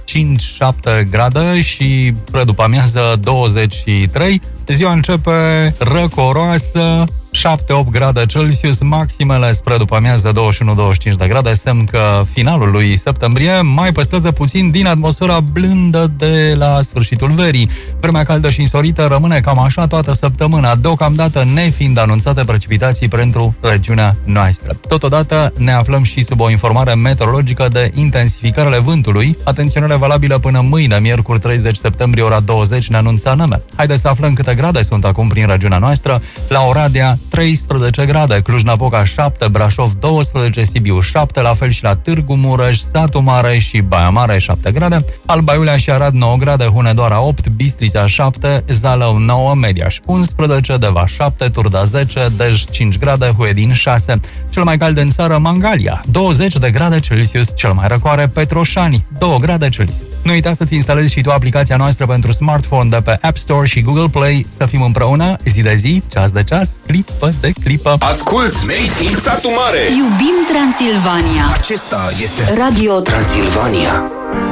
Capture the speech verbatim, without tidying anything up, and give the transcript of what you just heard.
cinci șapte grade și spre după amiază douăzeci și trei. Ziua începe răcoroasă, șapte opt grade Celsius, maximele spre după amiază douăzeci și unu douăzeci și cinci de grade, semn că finalul lui septembrie mai păstrează puțin din atmosfera blândă de la sfârșitul verii. Vremea caldă și însorită rămâne cam așa toată săptămâna, deocamdată nefiind anunțate precipitații pentru regiunea noastră. Totodată ne aflăm și sub o informare meteorologică de intensificare vântului, atenționare valabilă până mâine, miercuri treizeci septembrie, ora douăzeci, ne anunță N M. Haideți să aflăm câte grade sunt acum prin regiunea noastră. La Oradea treisprezece grade, Cluj-Napoca șapte, Brașov doisprezece, Sibiu șapte, la fel și la Târgu Mureș, Satu Mare și Baia Mare șapte grade, Alba Iulia și Arad nouă grade, Hunedoara opt, Bistrița șapte, Zalău nouă, Mediaș unsprezece, Deva șapte, Turda zece, Dej cinci grade, Huedin șase. Cel mai cald în țară, Mangalia, douăzeci de grade Celsius, cel mai răcoare, Petroșani, doi grade Celsius. Nu uita să-ți instalezi și tu aplicația noastră pentru smartphone de pe App Store și Google Play. Să fim împreună, zi de zi, ceas de ceas, clipă de clipă. Asculți Made in Satu Mare. Iubim Transilvania. Acesta este Radio Transilvania.